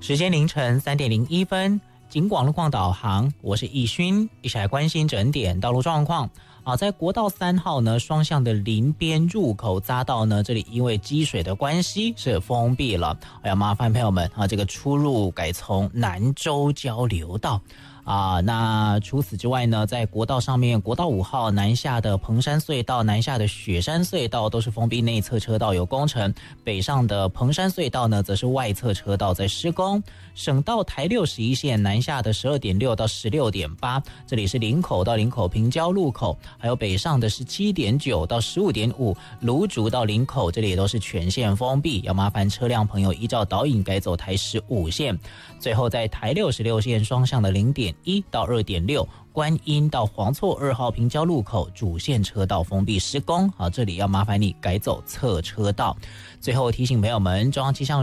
时间凌晨3:01，警广路况导航，我是易勋，一起来关心整点道路状况。在国道3号呢，双向的林边入口匝道呢，这里因为积水的关系是封闭了，要麻烦朋友们这个出入改从南州交流道。那除此之外呢，在国道上面，国道5号南下的彭山隧道、南下的雪山隧道都是封闭内侧车道有工程，北上的彭山隧道呢，则是外侧车道在施工。省道台61线南下的12.6到16.8，这里是林口到林口平交路口，还有北上的17.9到15.5，芦竹到林口，这里也都是全线封闭，要麻烦车辆朋友依照导引改走台15线。最后在台66线双向的0.1到2.6，观音到黄厝2号平交路口主线车道封闭施工，这里要麻烦你改走侧车道。最后提醒朋友们，中央气象